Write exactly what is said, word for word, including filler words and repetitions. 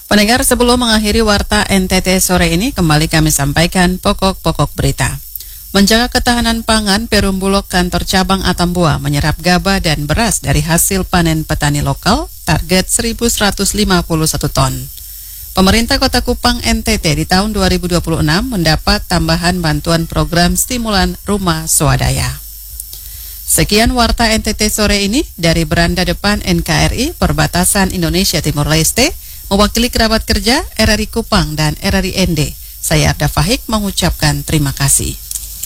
Pendengar, sebelum mengakhiri Warta N T T sore ini, kembali kami sampaikan pokok-pokok berita. Menjaga ketahanan pangan, Perum Bulog Kantor Cabang Atambua menyerap gabah dan beras dari hasil panen petani lokal, target seribu seratus lima puluh satu ton. Pemerintah Kota Kupang N T T di tahun dua ribu dua puluh enam mendapat tambahan bantuan program stimulan rumah swadaya. Sekian Warta N T T sore ini dari beranda depan N K R I Perbatasan Indonesia Timur Leste, mewakili kerabat kerja R R I Kupang dan R R I N D. Saya Arda Fahik mengucapkan terima kasih.